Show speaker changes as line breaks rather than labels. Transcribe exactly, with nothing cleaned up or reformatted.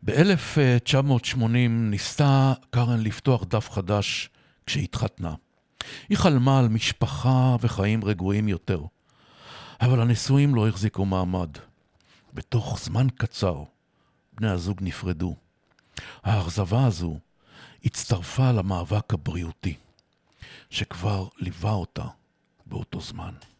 ב-אלף תשע מאות ושמונים ניסתה קארן לפתוח דף חדש כשהתחתנה. היא חלמה על משפחה וחיים רגועים יותר, אבל הנישואים לא החזיקו מעמד. בתוך זמן קצר בני הזוג נפרדו. האכזבה הזו הצטרפה למאבק הבריאותי שכבר ליווה אותה באותו זמן.